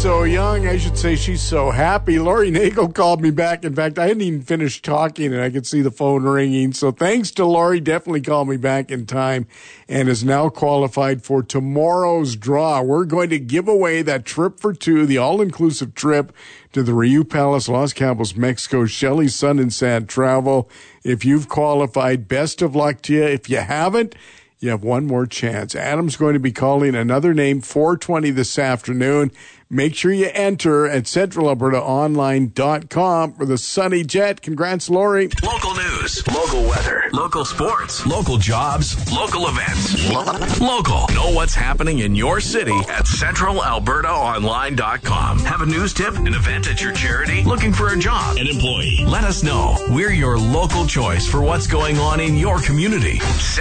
so young. I should say she's so happy. Lori Nagel called me back. In fact, I hadn't even finished talking, and I could see the phone ringing. So thanks to Lori, definitely called me back in time and is now qualified for tomorrow's draw. We're going to give away that trip for two, the all-inclusive trip to the Riu Palace, Los Cabos, Mexico, Shelley's Sun and Sand Travel. If you've qualified, best of luck to you. If you haven't, you have one more chance. Adam's going to be calling another name, 4:20 this afternoon. Make sure you enter at centralalbertaonline.com for the Sunny Jet. Congrats, Lori. Local news, local weather, local sports, local jobs, local events. Local. Know what's happening in your city at centralalbertaonline.com. Have a news tip, an event at your charity, looking for a job, an employee? Let us know. We're your local choice for what's going on in your community.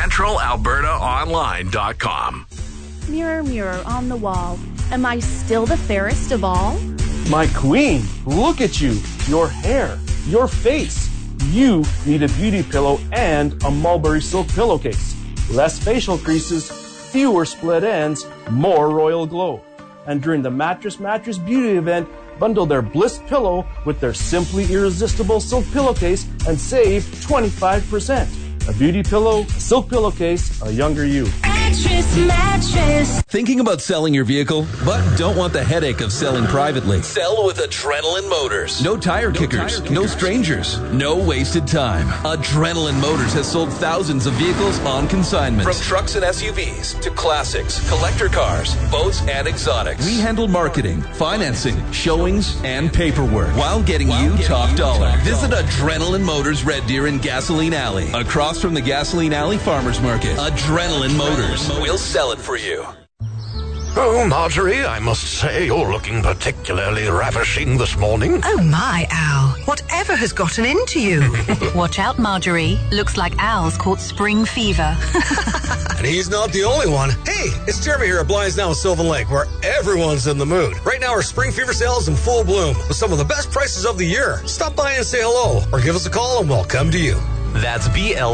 centralalbertaonline.com. Mirror, mirror on the wall, am I still the fairest of all? My queen, look at you, your hair, your face. You need a beauty pillow and a mulberry silk pillowcase. Less facial creases, fewer split ends, more royal glow. And during the Mattress Beauty event, bundle their Bliss pillow with their Simply Irresistible silk pillowcase and save 25%. A beauty pillow, a silk pillowcase, a younger you. Mattress. Thinking about selling your vehicle, but don't want the headache of selling privately? Sell with Adrenaline Motors. No tire kickers, no strangers, no wasted time. Adrenaline Motors has sold thousands of vehicles on consignment. From trucks and SUVs to classics, collector cars, boats, and exotics. We handle marketing, financing, showings, and paperwork while getting you top dollar. Visit Adrenaline Motors Red Deer in Gasoline Alley, across from the Gasoline Alley Farmers Market. Adrenaline Motors. We'll sell it for you. Oh, Marjorie, I must say you're looking particularly ravishing this morning. Oh, my, Al. Whatever has gotten into you? Watch out, Marjorie. Looks like Al's caught spring fever. And he's not the only one. Hey, it's Jeremy here at Blinds Now in Sylvan Lake, where everyone's in the mood. Right now, our spring fever sale is in full bloom with some of the best prices of the year. Stop by and say hello, or give us a call and we'll come to you. That's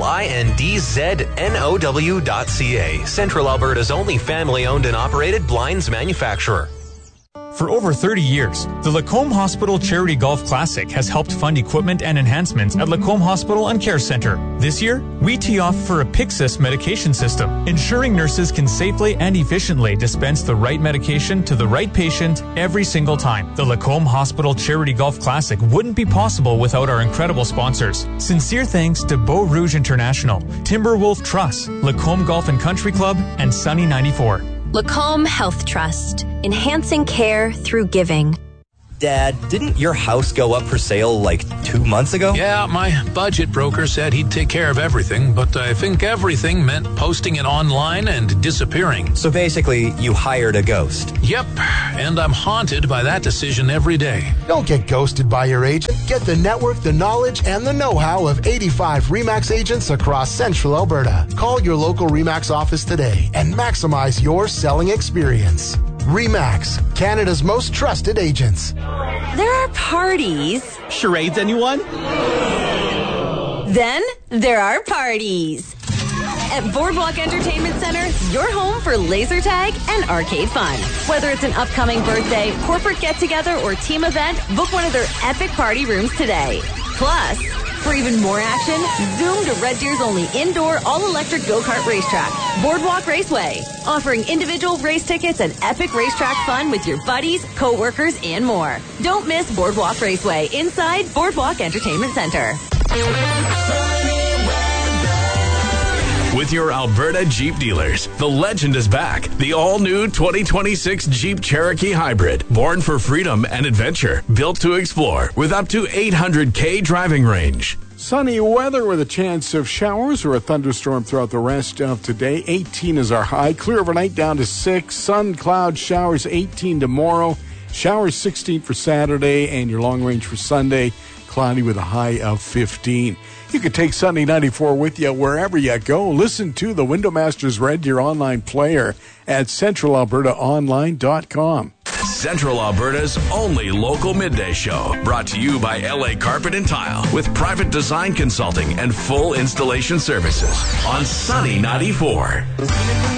BLINDZNOW.ca, Central Alberta's only family-owned and operated blinds manufacturer. For over 30 years, the Lacombe Hospital Charity Golf Classic has helped fund equipment and enhancements at Lacombe Hospital and Care Center. This year, we tee off for a Pyxis medication system, ensuring nurses can safely and efficiently dispense the right medication to the right patient every single time. The Lacombe Hospital Charity Golf Classic wouldn't be possible without our incredible sponsors. Sincere thanks to Beau Rouge International, Timberwolf Trust, Lacombe Golf and Country Club, and Sunny 94. Lacombe Health Trust, enhancing care through giving. Dad, didn't your house go up for sale like 2 months ago? Yeah, my budget broker said he'd take care of everything, but I think everything meant posting it online and disappearing. So basically, you hired a ghost. Yep, and I'm haunted by that decision every day. Don't get ghosted by your agent. Get the network, the knowledge, and the know-how of 85 RE/MAX agents across Central Alberta. Call your local RE/MAX office today and maximize your selling experience. RE/MAX, Canada's most trusted agents. There are parties. Charades, anyone? Then there are parties. At Boardwalk Entertainment Center, your home for laser tag and arcade fun. Whether it's an upcoming birthday, corporate get-together, or team event, book one of their epic party rooms today. Plus, for even more action, zoom to Red Deer's only indoor all-electric go-kart racetrack, Boardwalk Raceway, offering individual race tickets and epic racetrack fun with your buddies, co-workers, and more. Don't miss Boardwalk Raceway inside Boardwalk Entertainment Center. With your Alberta Jeep dealers, the legend is back. The all-new 2026 Jeep Cherokee Hybrid. Born for freedom and adventure. Built to explore with up to 800K driving range. Sunny weather with a chance of showers or a thunderstorm throughout the rest of today. 18 is our high. Clear overnight down to 6. Sun, cloud, showers 18 tomorrow. Showers 16 for Saturday. And your long range for Sunday. Cloudy with a high of 15. You can take Sunny 94 with you wherever you go. Listen to the Window Masters Red Deer online player at centralalbertaonline.com. Central Alberta's only local midday show. Brought to you by LA Carpet and Tile with private design consulting and full installation services on Sunny 94.